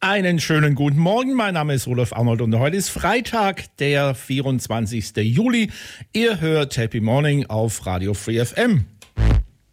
Einen schönen guten Morgen, mein Name ist Olaf Arnold und heute ist Freitag, der 24. Juli. Ihr hört Happy Morning auf Radio Free FM.